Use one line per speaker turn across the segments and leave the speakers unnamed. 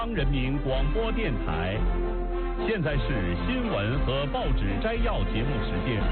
中央人民广播电台，现在是新闻和报纸摘要节目时间。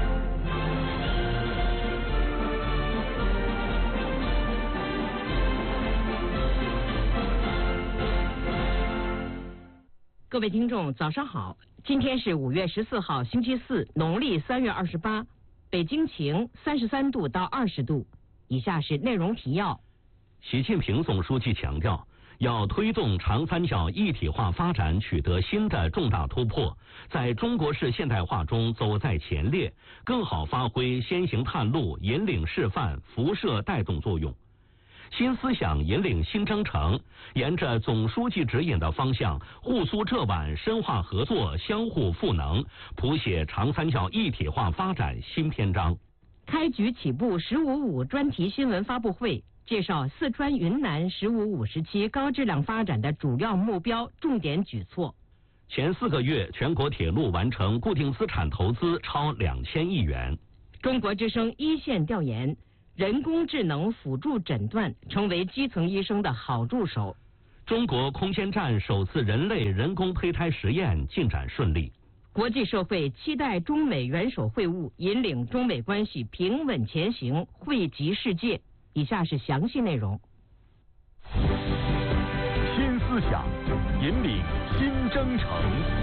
各位听众，早上好！今天是5月14号，星期四，农历3月28，北京晴，33度到20度。以下是内容提要。
习近平总书记强调，要推动长三角一体化发展取得新的重大突破，在中国式现代化中走在前列，更好发挥先行探路、引领示范、辐射带动作用。新思想引领新征程，沿着总书记指引的方向，沪苏浙皖深化合作，相互赋能，谱写长三角一体化发展新篇章。
开局起步“15+5”专题新闻发布会。介绍四川、云南“15+5”时期高质量发展的主要目标、重点举措。
前4个月，全国铁路完成固定资产投资超2000亿元。
中国之声一线调研，人工智能辅助诊断成为基层医生的好助手。
中国空间站首次人类人工胚胎实验进展顺利。
国际社会期待中美元首会晤，引领中美关系平稳前行，惠及世界。以下是详细内容。
新思想引领新征程。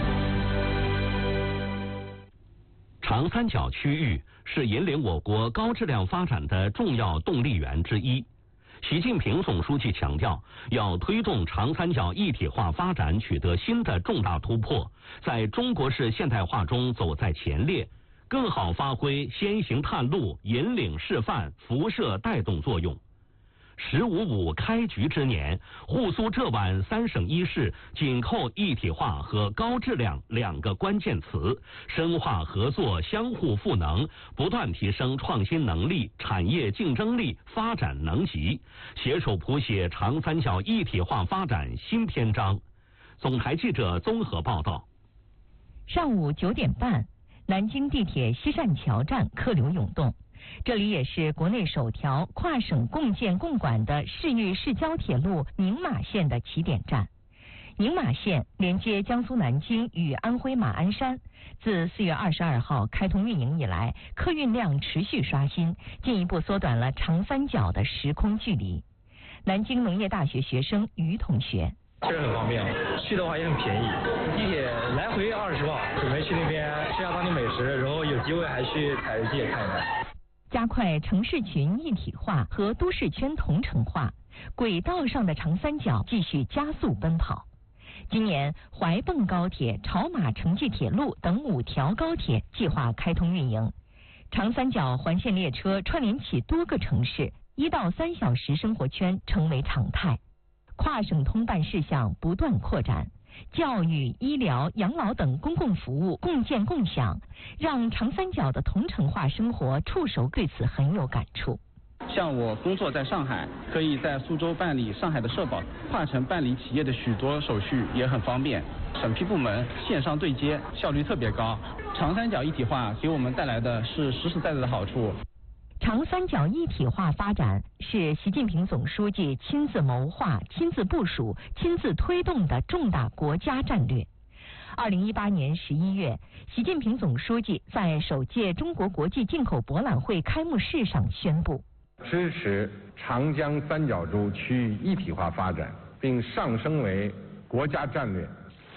长三角区域是引领我国高质量发展的重要动力源之一。习近平总书记强调，要推动长三角一体化发展取得新的重大突破，在中国式现代化中走在前列，更好发挥先行探路、引领示范、辐射带动作用。“15+5”开局之年，沪苏浙皖3省1市紧扣一体化和高质量2个关键词，深化合作，相互赋能，不断提升创新能力、产业竞争力、发展能级，携手谱写长三角一体化发展新篇章。总台记者综合报道。
上午9点半，南京地铁西善桥站客流涌动，这里也是国内首条跨省共建共管的市域市郊铁路宁马线的起点站。宁马线连接江苏南京与安徽马鞍山，自4月22号开通运营以来，客运量持续刷新，进一步缩短了长三角的时空距离。南京农业大学学生于同学。
确实很方便，去的话也很便宜，地铁来回20磅，准备去那边吃下当地美食，然后有机会还去踩着地铁看一看。
加快城市群一体化和都市圈同城化，轨道上的长三角继续加速奔跑。今年怀蚌高铁、潮马城际铁路等5条高铁计划开通运营，长三角环线列车串联起多个城市，1到3小时生活圈成为常态。跨省通办事项不断扩展，教育、医疗、养老等公共服务共建共享，让长三角的同城化生活触手对此很有感触。
像我工作在上海，可以在苏州办理上海的社保，跨城办理企业的许多手续也很方便。审批部门线上对接，效率特别高。长三角一体化给我们带来的是实实在在的好处。
长三角一体化发展是习近平总书记亲自谋划、亲自部署、亲自推动的重大国家战略。2018年11月，习近平总书记在首届中国国际进口博览会开幕式上宣布，
支持长江三角洲区域一体化发展，并上升为国家战略，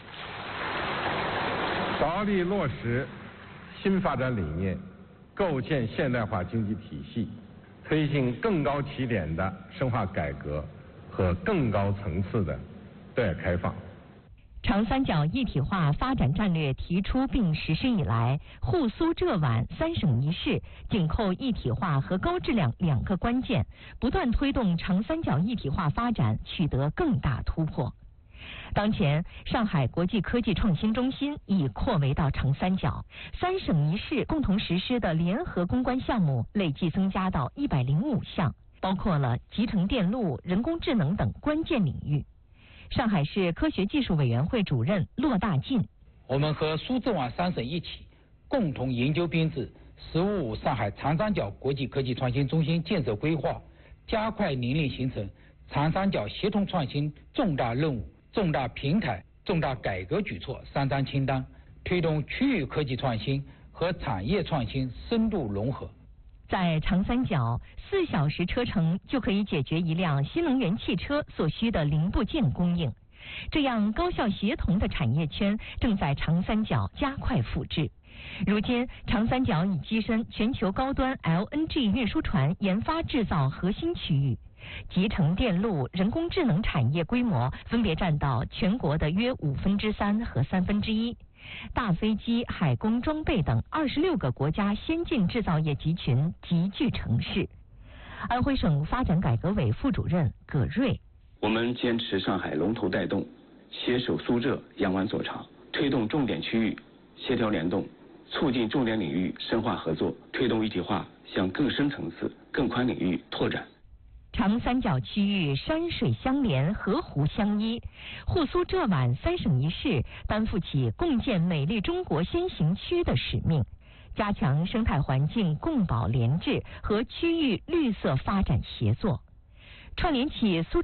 着力落实新发展理念，构建现代化经济体系，推进更高起点的深化改革和更高层次的对外开放。
长三角一体化发展战略提出并实施以来，沪苏浙皖3省1市紧扣一体化和高质量2个关键，不断推动长三角一体化发展取得更大突破。当前，上海国际科技创新中心已扩围到长三角，3省1市共同实施的联合攻关项目累计增加到105项，包括了集成电路、人工智能等关键领域。上海市科学技术委员会主任骆大进：
我们和苏浙皖3省一起，共同研究编制“15+5”上海长三角国际科技创新中心建设规划，加快年龄形成长三角协同创新重大任务重大平台、重大改革举措3张清单，推动区域科技创新和产业创新深度融合。
在长三角，4小时车程就可以解决一辆新能源汽车所需的零部件供应。这样高效协同的产业圈正在长三角加快复制。如今，长三角已跻身全球高端 LNG 运输船研发制造核心区域，集成电路、人工智能产业规模分别占到全国的约3%和1/3。大飞机、海工装备等26个国家先进制造业集群集聚城市。安徽省发展改革委副主任葛瑞：
我们坚持上海龙头带动，携手苏浙、扬湾左长，推动重点区域协调联动，促进重点领域深化合作，推动一体化向更深层次、更宽领域拓展。
长三角区域山水相连，河湖相依，沪苏浙皖3省1市担负起共建美丽中国先行区的使命，加强生态环境共保联治和区域绿色发展协作，串联起苏